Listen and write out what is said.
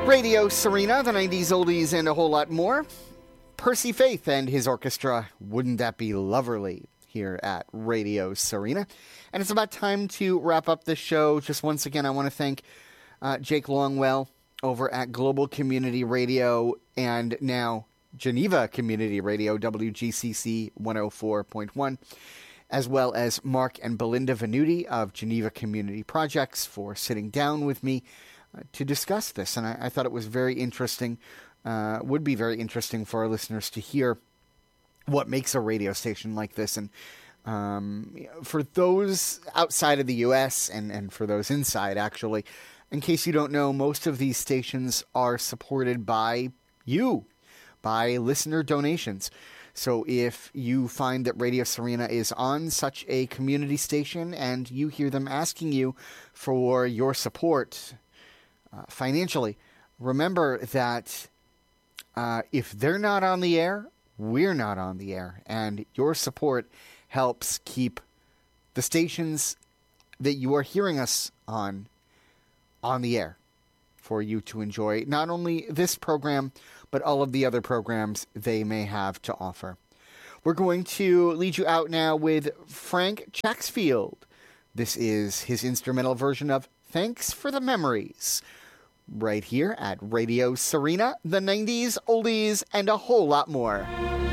Radio Serena, the 90s oldies, and a whole lot more. Percy Faith and his orchestra, Wouldn't That Be Loverly, here at Radio Serena. And it's about time to wrap up this show. Just once again, I want to thank Jake Longwell over at Global Community Radio and now Geneva Community Radio, WGCC 104.1, as well as Mark and Belinda Venuti of Geneva Community Projects for sitting down with me to discuss this. And I thought it was very interesting, would be very interesting for our listeners to hear what makes a radio station like this. And for those outside of the U.S. and for those inside, actually, in case you don't know, most of these stations are supported by you, by listener donations. So if you find that Radio Serena is on such a community station and you hear them asking you for your support financially, remember that if they're not on the air, we're not on the air. And your support helps keep the stations that you are hearing us on the air for you to enjoy not only this program, but all of the other programs they may have to offer. We're going to lead you out now with Frank Chaxfield. This is his instrumental version of Thanks for the Memories, right here at Radio Serena, the 90s, oldies, and a whole lot more.